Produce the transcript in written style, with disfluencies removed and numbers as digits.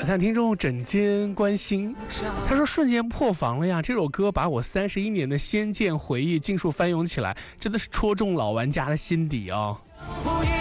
看听众枕间关心，他说瞬间破防了呀，这首歌把我31年的仙剑回忆尽数翻涌起来，真的是戳中老玩家的心底哦。